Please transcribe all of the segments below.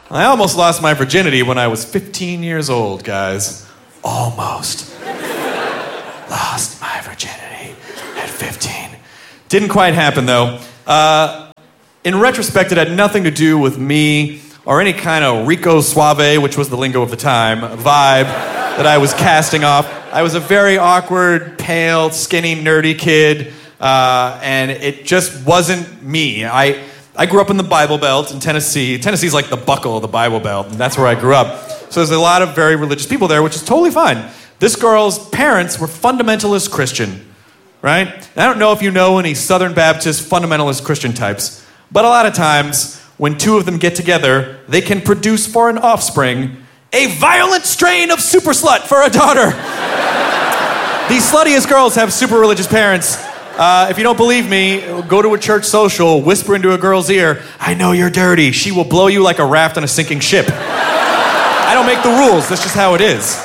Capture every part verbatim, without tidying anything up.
I almost lost my virginity when I was fifteen years old, guys. Almost. Lost my virginity at fifteen. Didn't quite happen, though. Uh, in retrospect, it had nothing to do with me or any kind of Rico Suave, which was the lingo of the time, vibe that I was casting off. I was a very awkward, pale, skinny, nerdy kid, uh, and it just wasn't me. I I grew up in the Bible Belt in Tennessee. Tennessee's like the buckle of the Bible Belt, and that's where I grew up. So there's a lot of very religious people there, which is totally fine. This girl's parents were fundamentalist Christian, right? And I don't know if you know any Southern Baptist fundamentalist Christian types, but a lot of times when two of them get together, they can produce for an offspring a violent strain of super slut for a daughter. These sluttiest girls have super religious parents. Uh, if you don't believe me, go to a church social, whisper into a girl's ear, I know you're dirty. She will blow you like a raft on a sinking ship. I don't make the rules. That's just how it is.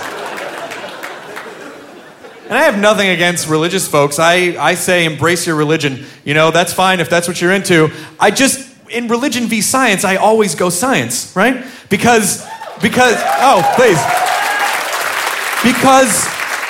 And I have nothing against religious folks. I, I say embrace your religion. You know, that's fine if that's what you're into. I just, in religion v science, I always go science, right? Because, because, oh, please. Because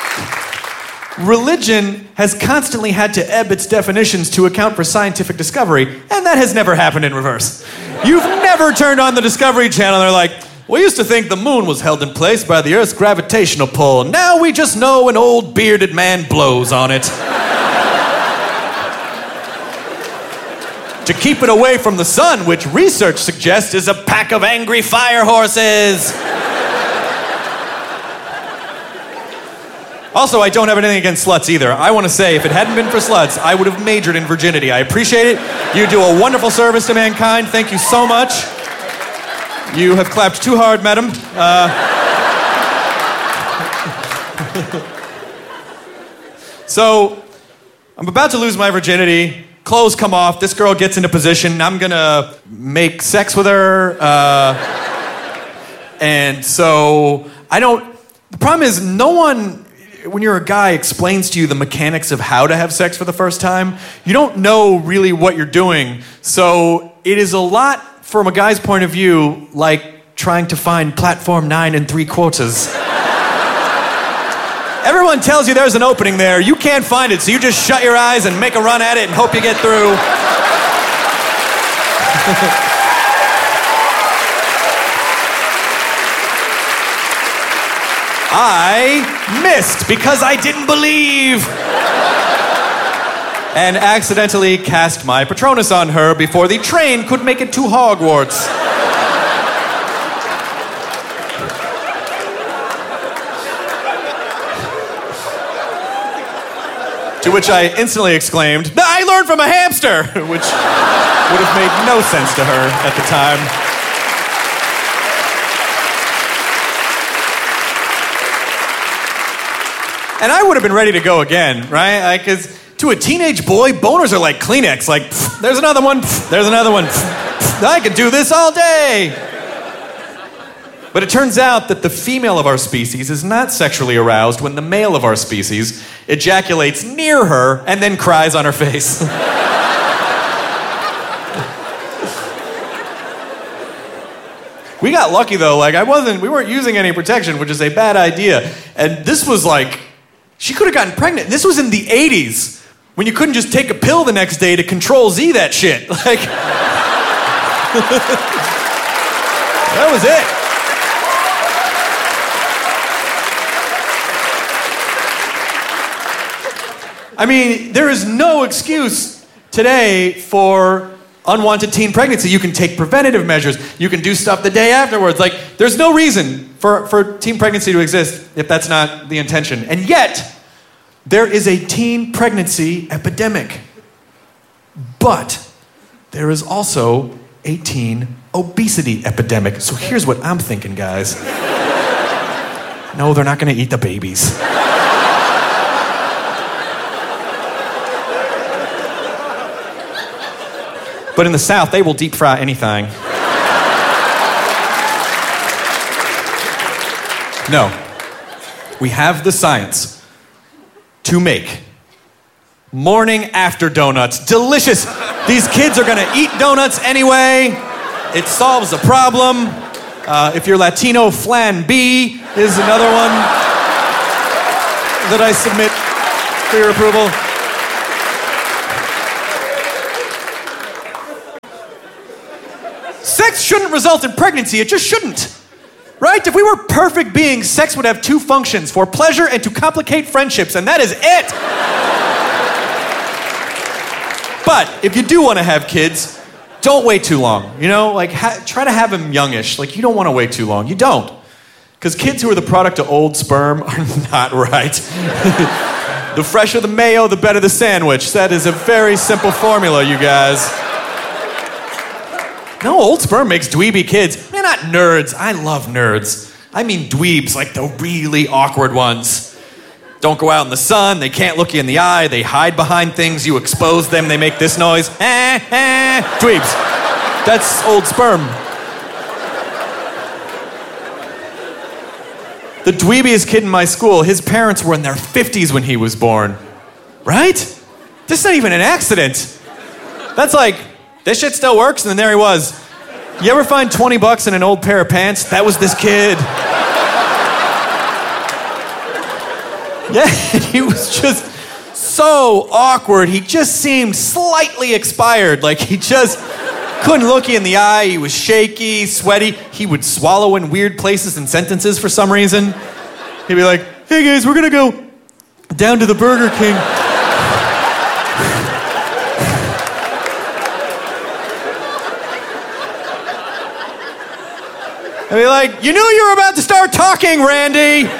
religion has constantly had to ebb its definitions to account for scientific discovery, and that has never happened in reverse. You've never turned on the Discovery Channel and they're like, we used to think the moon was held in place by the Earth's gravitational pull. Now we just know an old bearded man blows on it. To keep it away from the sun, which research suggests is a pack of angry fire horses. Also, I don't have anything against sluts either. I want to say, if it hadn't been for sluts, I would have majored in virginity. I appreciate it. You do a wonderful service to mankind. Thank you so much. You have clapped too hard, madam. Uh... so, I'm about to lose my virginity. Clothes come off. This girl gets into position. I'm gonna make sex with her. Uh... And so, I don't... The problem is, no one, when you're a guy, explains to you the mechanics of how to have sex for the first time. You don't know really what you're doing. So, it is a lot, from a guy's point of view, like trying to find platform nine and three quarters. Everyone tells you there's an opening there. You can't find it, so you just shut your eyes and make a run at it and hope you get through. I missed because I didn't believe. And accidentally cast my Patronus on her before the train could make it to Hogwarts. To which I instantly exclaimed, I learned from a hamster, which would have made no sense to her at the time. And I would have been ready to go again, right? Because to a teenage boy, boners are like Kleenex. Like, pff, there's another one, pff, there's another one. Pff, pff, I could do this all day. But it turns out that the female of our species is not sexually aroused when the male of our species ejaculates near her and then cries on her face. We got lucky though. Like, I wasn't, we weren't using any protection, which is a bad idea. And this was like, she could have gotten pregnant. This was in the eighties, when you couldn't just take a pill the next day to control Z that shit. Like, that was it. I mean, there is no excuse today for unwanted teen pregnancy. You can take preventative measures. You can do stuff the day afterwards. Like, there's no reason for, for teen pregnancy to exist if that's not the intention. And yet, there is a teen pregnancy epidemic. But there is also a teen obesity epidemic. So here's what I'm thinking, guys. No, they're not going to eat the babies. But in the South, they will deep fry anything. No. We have the science to make morning after donuts delicious. These kids are gonna eat donuts anyway. It solves the problem. Uh, if you're Latino, Flan B is another one that I submit for your approval. Sex shouldn't result in pregnancy. It just shouldn't. Right? If we were perfect beings, sex would have two functions, for pleasure and to complicate friendships, and that is it. But if you do want to have kids, don't wait too long. You know, like ha- try to have them youngish. Like you don't want to wait too long. You don't. Because kids who are the product of old sperm are not right. The fresher the mayo, the better the sandwich. That is a very simple formula, you guys. No, old sperm makes dweeby kids. They're not nerds. I love nerds. I mean dweebs, like the really awkward ones. Don't go out in the sun. They can't look you in the eye. They hide behind things. You expose them. They make this noise. Eh, eh. Dweebs. That's old sperm. The dweebiest kid in my school, his parents were in their fifties when he was born. Right? This is not even an accident. That's like, this shit still works, and then there he was. You ever find twenty bucks in an old pair of pants? That was this kid. Yeah, he was just so awkward. He just seemed slightly expired. Like he just couldn't look you in the eye. He was shaky, sweaty. He would swallow in weird places and sentences for some reason. He'd be like, hey guys, we're gonna go down to the Burger King. I'd be like, you knew you were about to start talking, Randy.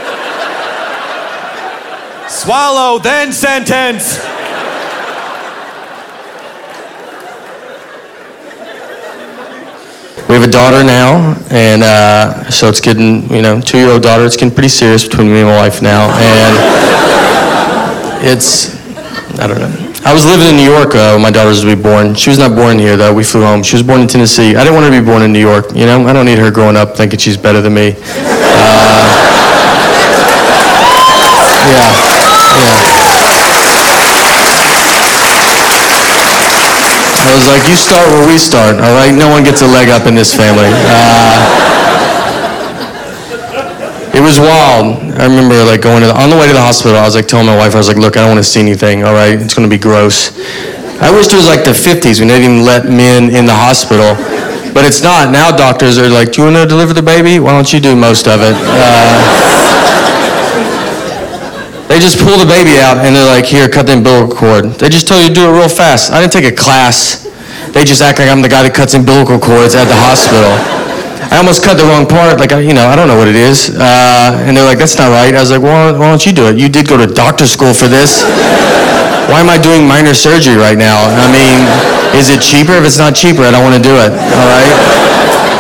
Swallow, then sentence. We have a daughter now, and uh, so it's getting, you know, two-year-old daughter. It's getting pretty serious between me and my wife now, and it's, I don't know. I was living in New York uh, when my daughter was to be born. She was not born here, though. We flew home. She was born in Tennessee. I didn't want her to be born in New York, you know? I don't need her growing up thinking she's better than me. Uh, yeah, yeah. I was like, you start where we start, all right? No one gets a leg up in this family. Uh, it was wild. I remember like going to the, on the way to the hospital, I was like telling my wife, I was like, look, I don't want to see anything, all right? It's going to be gross. I wish it was like the fifties when they didn't let men in the hospital, but it's not. Now doctors are like, do you want to deliver the baby? Why don't you do most of it? Uh, They just pull the baby out and they're like, here, cut the umbilical cord. They just tell you to do it real fast. I didn't take a class. They just act like I'm the guy that cuts umbilical cords at the hospital. I almost cut the wrong part. Like, you know, I don't know what it is. Uh, and they're like, that's not right. I was like, well, why don't you do it? You did go to doctor school for this. Why am I doing minor surgery right now? I mean, is it cheaper? If it's not cheaper, I don't want to do it, all right?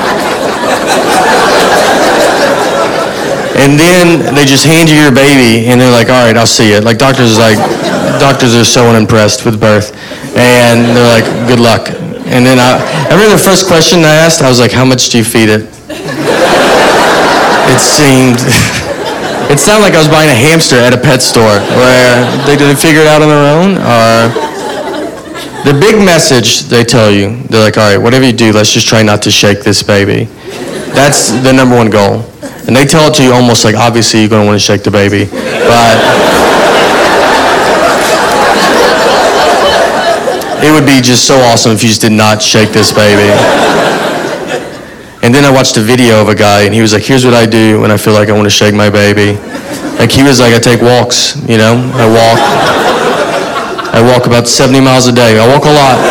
And then they just hand you your baby, and they're like, all right, I'll see it. Like, doctors are like, doctors are so unimpressed with birth. And they're like, good luck. And then I, I remember the first question I asked, I was like, how much do you feed it? It seemed, it sounded like I was buying a hamster at a pet store, where they didn't figure it out on their own, or the big message they tell you, they're like, all right, whatever you do, let's just try not to shake this baby. That's the number one goal. And they tell it to you almost like, obviously, you're going to want to shake the baby. But it would be just so awesome if you just did not shake this baby. And then I watched a video of a guy, and he was like, here's what I do when I feel like I want to shake my baby. Like, he was like, I take walks, you know? I walk. I walk about seventy miles a day. I walk a lot.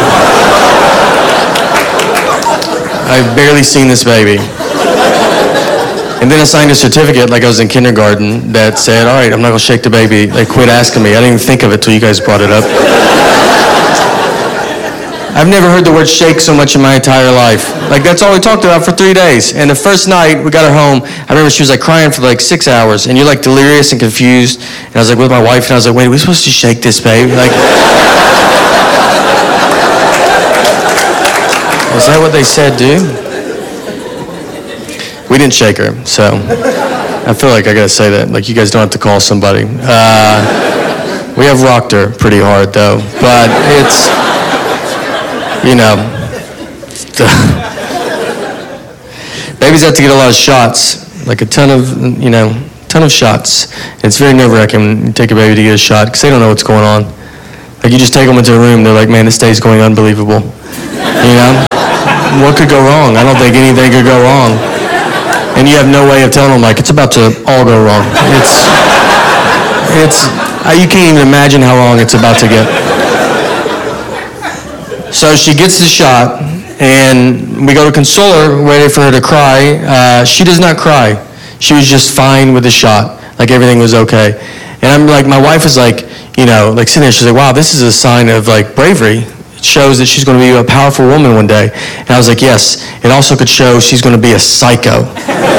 I've barely seen this baby. And then I signed a certificate like I was in kindergarten that said, all right, I'm not going to shake the baby. They quit asking me. I didn't even think of it till you guys brought it up. I've never heard the word shake so much in my entire life. Like, that's all we talked about for three days. And the first night we got her home, I remember she was like crying for like six hours. And you're like delirious and confused. And I was like with my wife, and I was like, wait, are we supposed to shake this baby? Like, is that what they said, dude? We didn't shake her, so I feel like I gotta say that. Like, you guys don't have to call somebody. Uh, we have rocked her pretty hard, though. But it's, you know, babies babies have to get a lot of shots, like a ton of, you know, ton of shots. It's very nerve-wracking when you take a baby to get a shot because they don't know what's going on. Like you just take them into a room, they're like, man, this day's going unbelievable. You know? What could go wrong? I don't think anything could go wrong. And you have no way of telling them, like, it's about to all go wrong. It's, it's, you can't even imagine how wrong it's about to get. So she gets the shot, and we go to console her, ready for her to cry. Uh, she does not cry. She was just fine with the shot. Like, everything was okay. And I'm like, my wife is like, you know, like sitting there, she's like, wow, this is a sign of, like, bravery. It shows that she's going to be a powerful woman one day. And I was like, yes. It also could show she's going to be a psycho.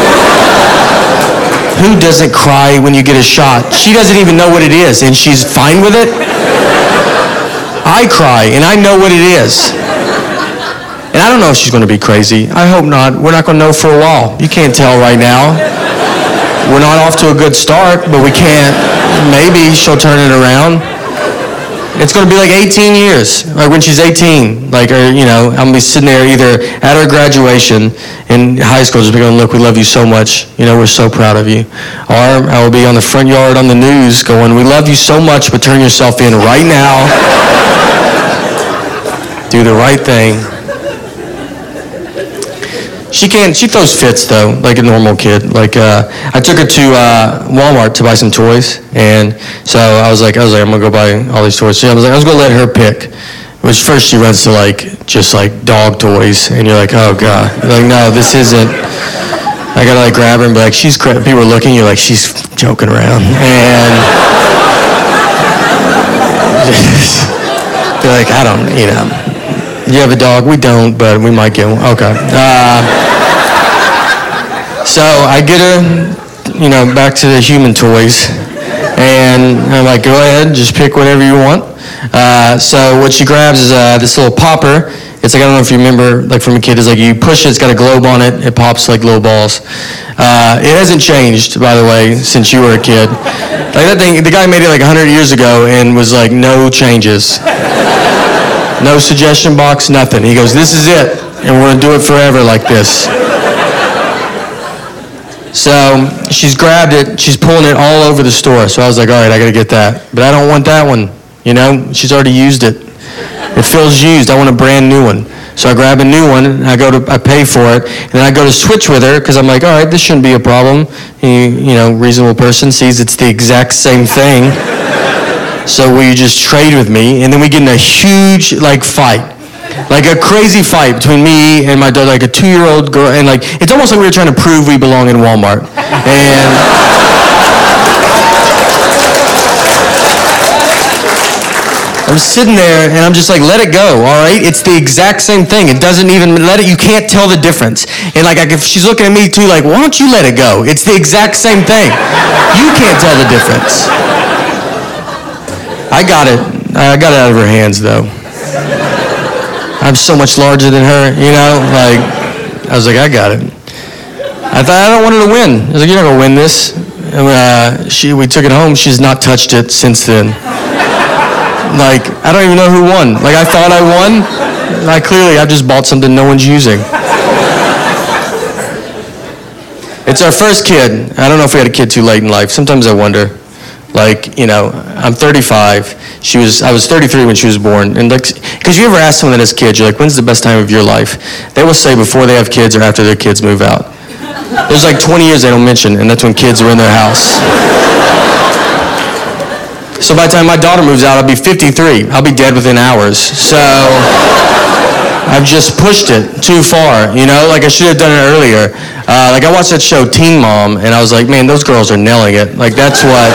Who doesn't cry when you get a shot? She doesn't even know what it is, and she's fine with it? I cry, and I know what it is. And I don't know if she's going to be crazy. I hope not. We're not going to know for a while. You can't tell right now. We're not off to a good start, but we can't. Maybe she'll turn it around. It's going to be like eighteen years, like when she's eighteen. Like, or, you know, I'm going to be sitting there either at her graduation in high school just be going, look, we love you so much. You know, we're so proud of you. Or I will be on the front yard on the news going, we love you so much, but turn yourself in right now. Do the right thing. She can't, she throws fits though, like a normal kid. Like, uh, I took her to uh, Walmart to buy some toys, and so I was like, I was like, I'm gonna go buy all these toys. So I was like, I was gonna let her pick. Which first she runs to like, just like dog toys, and you're like, oh God. You're like, no, this isn't. I gotta like grab her and be like, she's cra-. People are looking, you're like, she's joking around. And they're like, I don't, you know. You have a dog? We don't, but we might get one. Okay. Uh, so I get her, you know, back to the human toys. And I'm like, go ahead, just pick whatever you want. Uh, so what she grabs is uh, this little popper. It's like, I don't know if you remember, like from a kid, it's like you push it, it's got a globe on it, it pops like little balls. Uh, it hasn't changed, by the way, since you were a kid. Like that thing, the guy made it like one hundred years ago and was like, no changes. No suggestion box, nothing. He goes, this is it, and we're going to do it forever like this. So she's grabbed it, she's pulling it all over the store. So I was like, all right, I got to get that. But I don't want that one, you know? She's already used it. It feels used. I want a brand new one. So I grab a new one, and I go to, I pay for it, and then I go to switch with her, because I'm like, all right, this shouldn't be a problem. You, you know, reasonable person sees it's the exact same thing. So will you just trade with me? And then we get in a huge, like, fight. Like a crazy fight between me and my daughter, like a two-year-old girl. And, like, it's almost like we were trying to prove we belong in Walmart. And I'm sitting there, and I'm just like, let it go, all right? It's the exact same thing. It doesn't even, let it, you can't tell the difference. And, like, if she's looking at me, too, like, why don't you let it go? It's the exact same thing. You can't tell the difference. I got it. I got it out of her hands, though. I'm so much larger than her, you know? Like, I was like, I got it. I thought, I don't want her to win. I was like, you're not going to win this. And, uh, she, we took it home. She's not touched it since then. Like, I don't even know who won. Like, I thought I won. Like, clearly, I've just bought something no one's using. It's our first kid. I don't know if we had a kid too late in life. Sometimes I wonder. Like, you know, I'm thirty-five. She was, I was thirty-three when she was born. And like, because you ever ask someone that has kids, you're like, when's the best time of your life? They will say before they have kids or after their kids move out. There's like twenty years they don't mention, and that's when kids are in their house. So by the time my daughter moves out, I'll be fifty-three. I'll be dead within hours. So I've just pushed it too far, you know? Like, I should have done it earlier. Uh, like, I watched that show, Teen Mom, and I was like, man, those girls are nailing it. Like, that's what...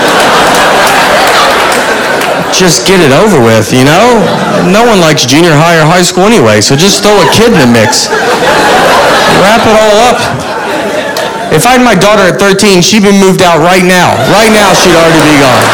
Just get it over with, you know? No one likes junior high or high school anyway, so just throw a kid in the mix. Wrap it all up. If I had my daughter at thirteen, she'd be moved out right now. Right now, she'd already be gone.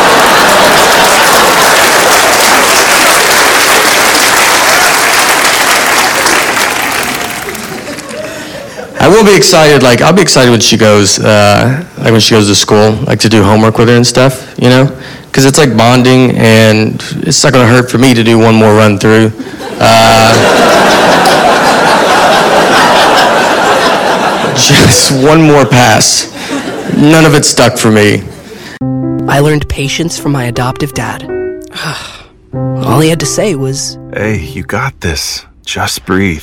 I will be excited, like, I'll be excited when she goes, uh, like when she goes to school, like to do homework with her and stuff, you know? Because it's like bonding, and it's not going to hurt for me to do one more run through. Uh, just press one more pass. None of it stuck for me. I learned patience from my adoptive dad. All he had to say was, "Hey, you got this. Just breathe."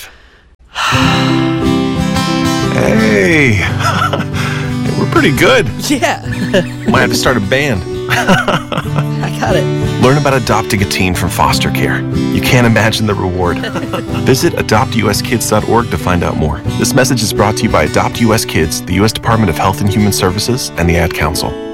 Hey, we're pretty good. yeah, Might have to start a band. I got it. Learn about adopting a teen from foster care. You can't imagine the reward. Visit adopt u s kids dot org to find out more. This message is brought to you by Adopt U S Kids, the U S Department of Health and Human Services, and the Ad Council.